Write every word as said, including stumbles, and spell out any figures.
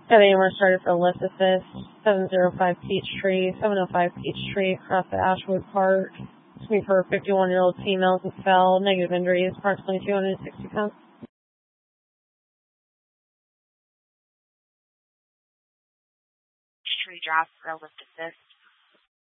Got A M R started for lift assist, seven oh five Peachtree, seven oh five Peachtree, across the Ashwood Park. Swing for a fifty-one-year-old female who fell, negative injuries, approximately two hundred sixty pounds. Peachtree draft for a lift assist.